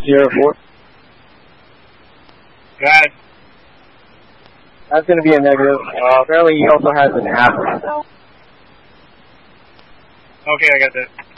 Sierra 4. Got it. That's going to be a negative. Apparently he also has an app. Okay, I got that.